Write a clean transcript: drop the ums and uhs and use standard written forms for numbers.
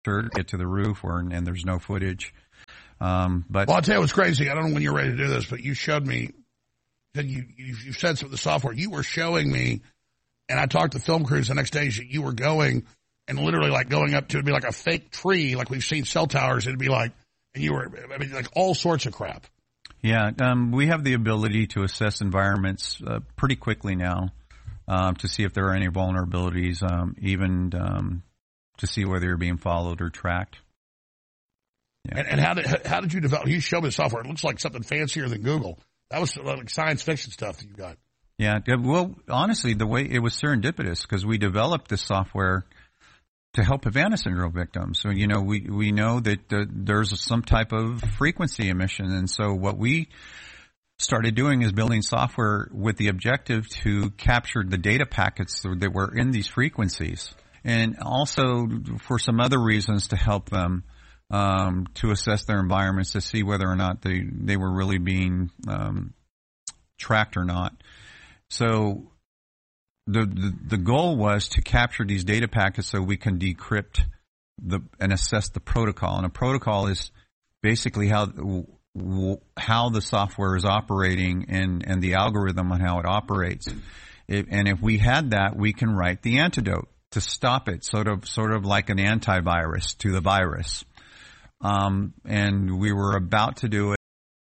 to get to the roof, and there's no footage. But I'll tell you what's crazy. I don't know when you're ready to do this, but you showed me. Then you said some of the software. You were showing me, and I talked to film crews the next day. You were going and literally like going up to it'd be like a fake tree, like we've seen cell towers. It'd be like, and you were, I mean, like all sorts of crap. Yeah, we have the ability to assess environments pretty quickly now to see if there are any vulnerabilities, even to see whether you're being followed or tracked. Yeah. And how did you develop? You showed me the software. It looks like something fancier than Google. That was like science fiction stuff that you got. Yeah, well, honestly, the way it was serendipitous because we developed this software to help Havana syndrome victims. So, we know that there's some type of frequency emission. And so what we started doing is building software with the objective to capture the data packets that were in these frequencies. And also for some other reasons to help them to assess their environments to see whether or not they were really being tracked or not. So the goal was to capture these data packets so we can decrypt and assess the protocol. And a protocol is basically how the software is operating and the algorithm on how it operates. And if we had that, we can write the antidote to stop it, sort of like an antivirus to the virus. And we were about to do it.